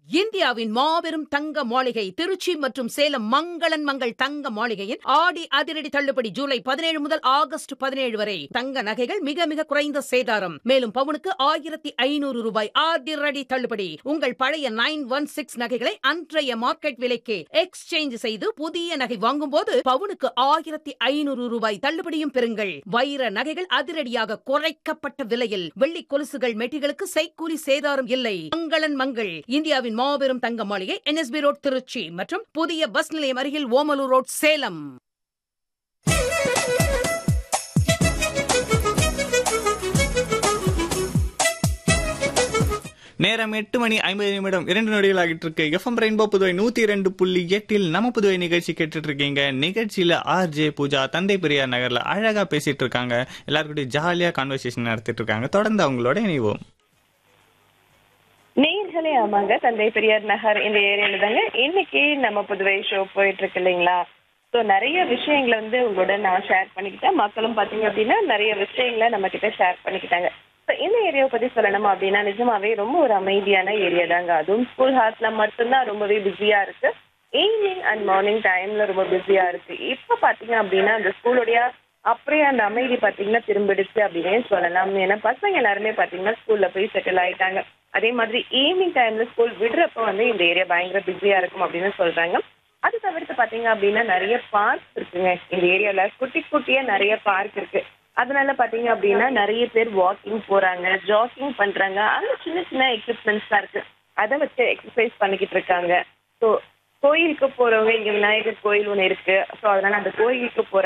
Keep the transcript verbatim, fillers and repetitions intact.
இந்தியாவின் மாபெரும் தங்க மாளிகை திருச்சி மற்றும் சேலம் மங்களன் மங்கள் தங்க மாளிகையின் ஆடி அதிரடி தள்ளுபடி ஜூலை பதினேழு முதல் ஆகஸ்ட் பதினேழு வரை தங்க நகைகள் மிக மிக குறைந்த சேதாரம். மேலும் பவுனுக்கு ஆயிரத்தி ஐநூறு ரூபாய் அதிரடி தள்ளுபடி. உங்கள் பழைய நைன் ஒன் சிக்ஸ் நகைகளை அன்றைய மார்க்கெட் விலைக்கு எக்ஸ்சேஞ்ச் செய்து புதிய நகை வாங்கும் போது பவுனுக்கு ஆயிரத்தி ஐநூறு ரூபாய் தள்ளுபடியும் பெறுங்கள். வைர நகைகள் அதிரடியாக குறைக்கப்பட்ட விலையில் வெள்ளி கொலுசுகள் மெட்டிகளுக்கு செய்கூலி சேதாரம் இல்லை. மங்களன் மங்கள் இந்தியாவின் மாபெரும் தங்க மாளிகை என்எஸ்பி ரோட் திருச்சி மற்றும் புதிய பஸ் நிலையம் அருகில் ஓமலூர் ரோட் சேலம். நேரம் எட்டு மணி ஐம்பது நிமிடம் இரண்டு நொடிகள் ஆகிட்டு இருக்கு. எஃப்எம் ரெயின்போ புதுவை நூத்தி இரண்டு புள்ளி எட்டில் நம்ம புதுவை நிகழ்ச்சி கேட்டுட்டு இருக்கீங்க. நிகழ்ச்சியில ஆர் ஜே பூஜா தந்தை பெரியார் நகர்ல அழகா பேசிட்டு இருக்காங்க. எல்லாருக்கிட்டையும் ஜாலியா கான்வர்சேஷன் நடத்திட்டு இருக்காங்க. தொடர்ந்து அவங்களோட இணைவோம். நேர்களே, ஆமாங்க, தந்தை பெரியார் நகர் இந்த ஏரியால தாங்க இன்னைக்கு நம்ம புதுவை ஷோ போயிட்டு இருக்கு இல்லைங்களா? ஸோ நிறைய விஷயங்களை வந்து உங்களோட நான் ஷேர் பண்ணிக்கிட்டேன். மக்களும் பார்த்தீங்க அப்படின்னா நிறைய விஷயங்களை நம்ம கிட்ட ஷேர் பண்ணிக்கிட்டாங்க. ஸோ இந்த ஏரியாவை பற்றி சொல்லணுமா அப்படின்னா நிஜமாவே ரொம்ப ஒரு அமைதியான ஏரியா தாங்க. அதுவும் ஸ்கூல் ஹார்ஸ்ல மட்டும்தான் ரொம்பவே பிஸியா இருக்கு. ஈவினிங் அண்ட் மார்னிங் டைம்ல ரொம்ப பிஸியா இருக்கு. இப்போ பார்த்தீங்க அப்படின்னா அந்த ஸ்கூலுடைய அப்படியே அந்த அமைதி பார்த்தீங்கன்னா திரும்பிடுச்சு அப்படின்னே சொல்லலாம். ஏன்னா பசங்க எல்லாருமே பார்த்தீங்கன்னா ஸ்கூல்ல போய் செட்டில் ஆயிட்டாங்க. அதே மாதிரி ஈவினிங் டைம்ல ஸ்கூல் விடுறப்ப வந்து இந்த ஏரியா பயங்கர பிஸியா இருக்கும் அப்படின்னு சொல்றாங்க. அது தவிர்த்து பாத்தீங்க அப்படின்னா நிறைய பார்க் இருக்குங்க இந்த ஏரியால. குட்டி குட்டியா நிறைய பார்க் இருக்கு. அதனால பாத்தீங்க அப்படின்னா நிறைய பேர் வாக்கிங் போறாங்க, ஜாக்கிங் பண்றாங்க. அங்க சின்ன சின்ன எக்யூப்மெண்ட்ஸ் தான் இருக்கு. அதை வச்சு எக்ஸசைஸ் பண்ணிக்கிட்டு இருக்காங்க. ஸோ கோயிலுக்கு போறவங்க, இங்க விநாயகர் கோயில் ஒன்று இருக்கு. ஸோ அதனால அந்த கோயிலுக்கு போற